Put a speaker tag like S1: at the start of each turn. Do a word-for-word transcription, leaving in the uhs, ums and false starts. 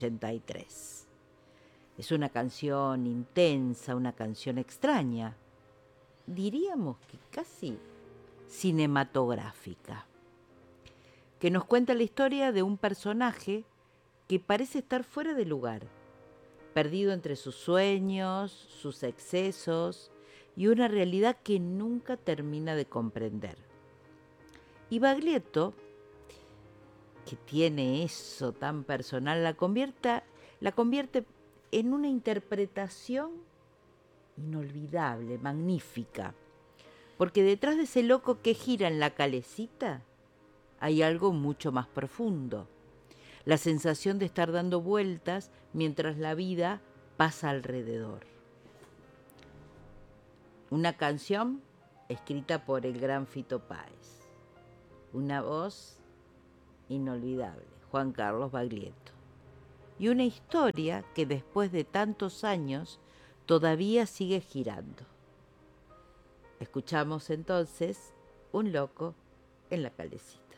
S1: ochenta y tres. Es una canción intensa, una canción extraña, diríamos que casi cinematográfica, que nos cuenta la historia de un personaje que parece estar fuera de lugar, perdido entre sus sueños, sus excesos y una realidad que nunca termina de comprender. Y Baglietto, que tiene eso tan personal, la convierte, la convierte en una interpretación inolvidable, magnífica, porque detrás de ese loco que gira en la calecita hay algo mucho más profundo, la sensación de estar dando vueltas mientras la vida pasa alrededor. Una canción escrita por el gran Fito Páez, una voz inolvidable, Juan Carlos Baglietto, y una historia que después de tantos años todavía sigue girando. Escuchamos entonces Un loco en la calecita.